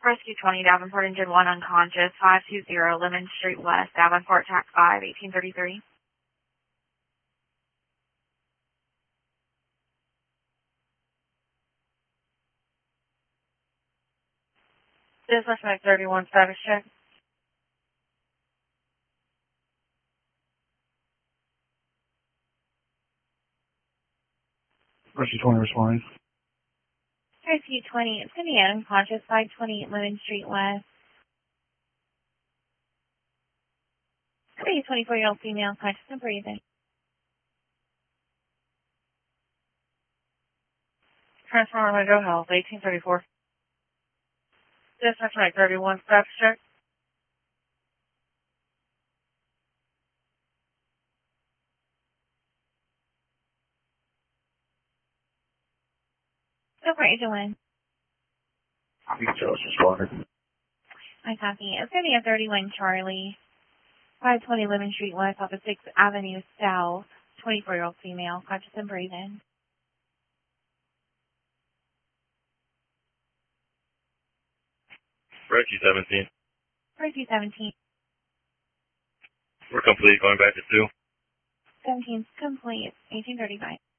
Rescue 20, Davenport, Engine 1, unconscious, 520 Lemon Street West, Davenport, TAC 5, 1833. Business Mac 31, status check. Rescue 20 responding. Rescue 20, it's going to be unconscious, 528 Lemon Street West. Could be a 24-year-old female, conscious and breathing. Transformer Window Health, 1834. Business Mac 31, status check. So far, Agent Wynn. Details responding. I copy. It's going to be a 31 Charlie, 520 Lemon Street West off of 6th Avenue South, 24-year-old female, conscious and breathing. Rescue 17. Rescue 17. We're complete, going back to 2. 17's complete, 1835.